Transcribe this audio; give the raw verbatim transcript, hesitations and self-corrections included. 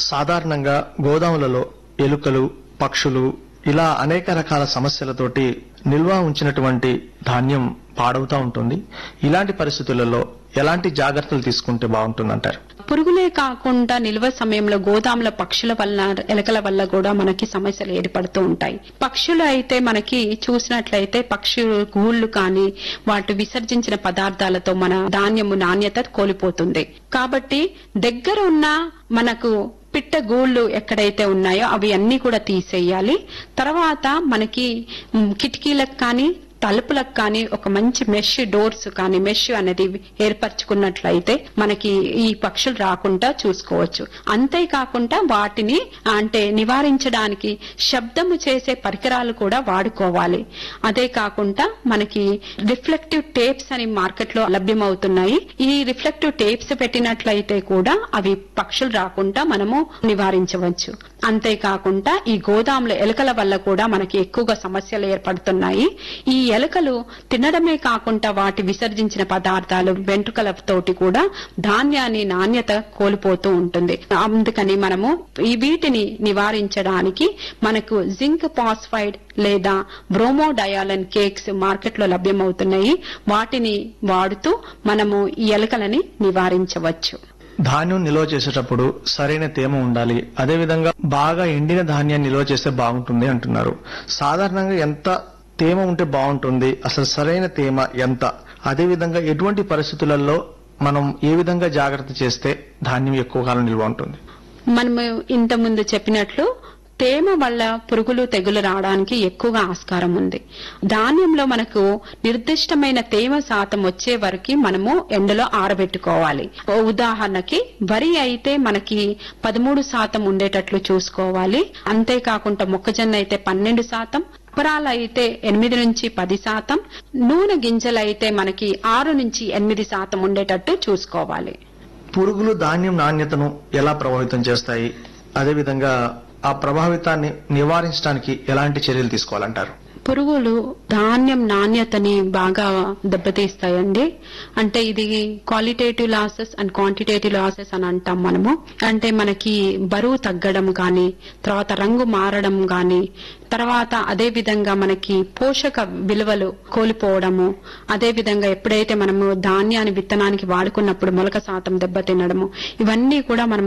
సాధారణంగా గోదాములలో ఎలుకలు, పక్షులు ఇలా అనేక రకాల సమస్యలతోటి నిల్వ ఉంచినటువంటి ధాన్యం పాడవుతా ఉంటుంది. ఇలాంటి పరిస్థితులలో ఎలాంటి జాగ్రత్తలు తీసుకుంటే బాగుంటుందంటారు? పురుగులే కాకుండా నిల్వ సమయంలో గోదాముల పక్షుల వల్ల, ఎలకల వల్ల కూడా మనకి సమస్యలు ఏర్పడుతూ ఉంటాయి. పక్షులు అయితే మనకి చూసినట్లయితే పక్షి గూళ్లు కానీ వాటి విసర్జించిన పదార్థాలతో మన ధాన్యము నాణ్యత కోల్పోతుంది. కాబట్టి దగ్గర ఉన్న మనకు పిట్ట గూళ్లు ఎక్కడైతే ఉన్నాయో అవి అన్ని కూడా తీసేయాలి. తర్వాత మనకి కిటికీలకు కానీ తలుపులకు కానీ ఒక మంచి మెష్ డోర్స్ కానీ మెష్ అనేది ఏర్పరచుకున్నట్లయితే మనకి ఈ పక్షులు రాకుండా చూసుకోవచ్చు. అంతేకాకుండా వాటిని అంటే నివారించడానికి శబ్దము చేసే పరికరాలు కూడా వాడుకోవాలి. అదే కాకుండా మనకి రిఫ్లెక్టివ్ టేప్స్ అని మార్కెట్ లో లభ్యమవుతున్నాయి. ఈ రిఫ్లెక్టివ్ టేప్స్ పెట్టినట్లయితే కూడా అవి పక్షులు రాకుండా మనము నివారించవచ్చు. అంతేకాకుండా ఈ గోదాముల ఎలుకల వల్ల కూడా మనకి ఎక్కువగా సమస్యలు ఏర్పడుతున్నాయి. ఈ ఎలుకలు తినడమే కాకుండా వాటి విసర్జించిన పదార్థాలు వెంట్రుకలతోటి కూడా ధాన్యాన్ని నాణ్యత కోల్పోతూ ఉంటుంది. అందుకని మనము ఈ వీటిని నివారించడానికి మనకు జింక్ ఫాస్ఫైడ్ లేదా బ్రోమోడయాలన్ కేక్స్ మార్కెట్ లో లభ్యమవుతున్నాయి. వాటిని వాడుతూ మనము ఈ ఎలుకలని నివారించవచ్చు. ధాన్యం నిల్వ చేసేటప్పుడు సరైన తేమ ఉండాలి, అదేవిధంగా బాగా ఎండిన ధాన్యాన్ని నిల్వ చేస్తే బాగుంటుంది అంటున్నారు. సాధారణంగా ఎంత తేమ ఉంటే బాగుంటుంది, అసలు సరైన తేమ ఎంత, అదేవిధంగా ఎటువంటి పరిస్థితులలో మనం ఏ విధంగా జాగ్రత్త చేస్తే ధాన్యం ఎక్కువ కాలం నిల్వ ఉంటుంది? మనము ఇంత ముందు చెప్పినట్లు తేమ వల్ల పురుగులు తెగులు రావడానికి ఎక్కువగా ఆస్కారం ఉంది. ధాన్యంలో మనకు నిర్దిష్టమైన తేమ శాతం వచ్చే వరకు మనము ఎండలో ఆరబెట్టుకోవాలి. ఉదాహరణకి వరి అయితే మనకి పదమూడు శాతం ఉండేటట్లు చూసుకోవాలి. అంతేకాకుండా మొక్కజొన్న అయితే పన్నెండు శాతం, అపరాలు అయితే ఎనిమిది నుంచి పది శాతం, నూనె గింజలు అయితే మనకి ఆరు నుంచి ఎనిమిది శాతం ఉండేటట్టు చూసుకోవాలి. పురుగులు ధాన్యం నాణ్యతను ఎలా ప్రభావితం చేస్తాయి, అదేవిధంగా ఆ ప్రభావితాన్ని నివారించడానికి ఎలాంటి చర్యలు తీసుకోవాలంటారు? పురుగులు ధాన్యం నాణ్యతని బాగా దెబ్బతీస్తాయండి. అంటే ఇది qualitative losses and quantitative losses అని అంటాం మనము. అంటే మనకి బరువు తగ్గడం గాని, తర్వాత రంగు మారడం గాని, తర్వాత అదే విధంగా మనకి పోషక విలువలు కోల్పోవడము, అదే విధంగా ఎప్పుడైతే మనము ధాన్యాన్ని విత్తనానికి వాడుకున్నప్పుడు మొలక శాతం దెబ్బతినడము, ఇవన్నీ కూడా మనం